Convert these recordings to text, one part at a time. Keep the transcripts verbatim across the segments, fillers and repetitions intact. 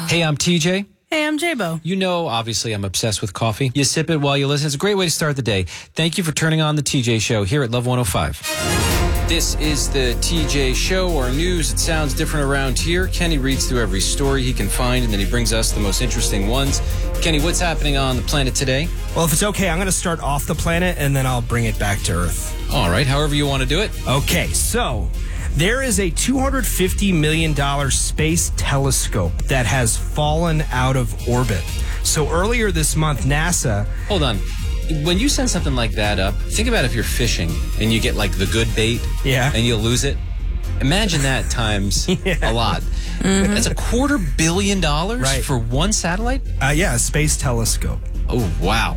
Hey, I'm T J. Hey, I'm J-Bo. You know, obviously, I'm obsessed with coffee. You sip it while you listen. It's a great way to start the day. Thank you for turning on the T J Show here at Love one oh five. This is the T J Show, our news. It sounds different around here. Kenny reads through every story he can find, and then he brings us the most interesting ones. Kenny, what's happening on the planet today? Well, if it's okay, I'm going to start off the planet, and then I'll bring it back to Earth. All right, however you want to do it. Okay, so there is a two hundred fifty million dollars space telescope that has fallen out of orbit. So earlier this month, NASA... Hold on. When you send something like that up, think about if you're fishing and you get like the good bait Yeah. and you'll lose it. Imagine that times Yeah. a lot. Mm-hmm. That's a quarter billion dollars Right. for one satellite? Uh, yeah, a space telescope. Oh, wow.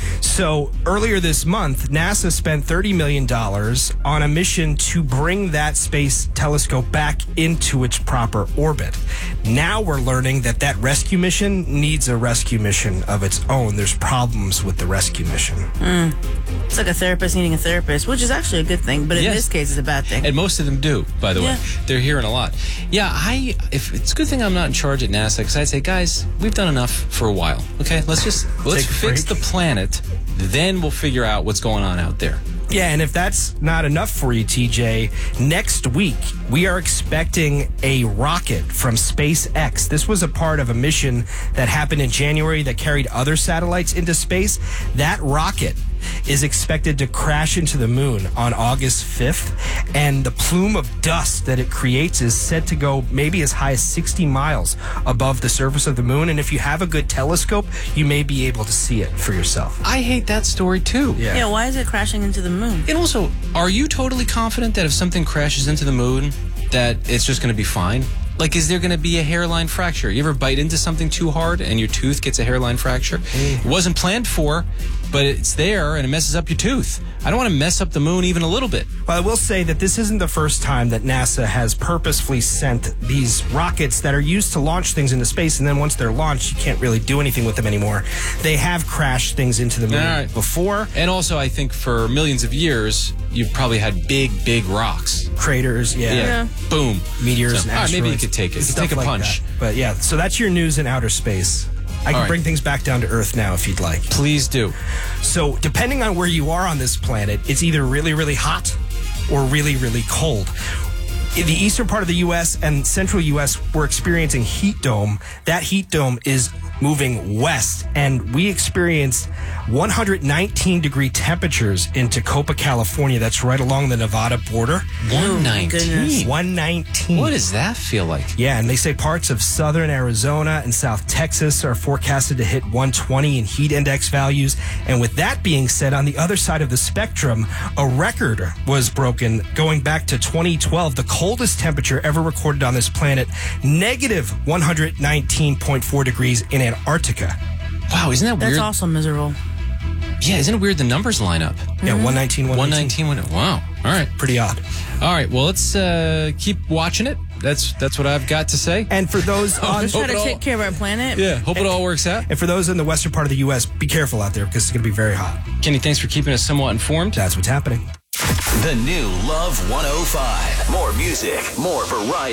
So earlier this month, NASA spent thirty million dollars on a mission to bring that space telescope back into its proper orbit. Now we're learning that that rescue mission needs a rescue mission of its own. There's problems with the rescue mission. Mm. It's like a therapist needing a therapist, which is actually a good thing, but in Yes. this case, it's a bad thing. And most of them do, by the Yeah. way. They're hearing a lot. Yeah, I. If it's a good thing I'm not in charge at NASA, because I'd say, guys, we've done enough for a while. Okay, let's just let's Take a fix break. the planet. Then we'll figure out what's going on out there. Yeah, and if that's not enough for you, T J, next week we are expecting a rocket from SpaceX. This was a part of a mission that happened in January that carried other satellites into space. That rocket is expected to crash into the moon on August fifth, and the plume of dust that it creates is said to go maybe as high as sixty miles above the surface of the moon. And if you have a good telescope, you may be able to see it for yourself. I hate that story too. Yeah. Yeah, why is it crashing into the moon? And also, are you totally confident that if something crashes into the moon, that it's just going to be fine? Like, is there going to be a hairline fracture? You ever bite into something too hard and your tooth gets a hairline fracture? Mm. It wasn't planned for, but it's there and it messes up your tooth. I don't want to mess up the moon even a little bit. Well, I will say that this isn't the first time that NASA has purposefully sent these rockets that are used to launch things into space, and then once they're launched, you can't really do anything with them anymore. They have crashed things into the moon right. before. And also, I think for millions of years, you've probably had big, big rocks. Craters, yeah. Yeah. Boom. Meteors So, and all right, asteroids. maybe you could take it. You could Stuff take a like punch. that. But yeah, so that's your news in outer space. I can All right. bring things back down to Earth now if you'd like. Please do. So depending on where you are on this planet, it's either really, really hot or really, really cold. In the eastern part of the U S and central U S, we're experiencing heat dome. That heat dome is moving west, and we experienced one hundred nineteen degree temperatures in Tacoma, California. That's right along the Nevada border. one goodness. nineteen. one nineteen. What does that feel like? Yeah, and they say parts of southern Arizona and South Texas are forecasted to hit one twenty in heat index values. And with that being said, on the other side of the spectrum, a record was broken going back to twenty twelve, the coldest temperature ever recorded on this planet, negative one hundred nineteen point four degrees in Antarctica. Wow, isn't that That's weird? also miserable. Yeah, isn't it weird the numbers line up? Yeah, one nineteen, one one nineteen. nineteen. Wow. All right. Pretty odd. All right. Well, let's uh, keep watching it. That's that's what I've got to say. And for those on... Just try to it all- take care of our planet. Yeah. Hope it all works out. And for those in the western part of the U S, be careful out there because it's going to be very hot. Kenny, thanks for keeping us somewhat informed. That's what's happening. The new Love one oh five. More music, more variety.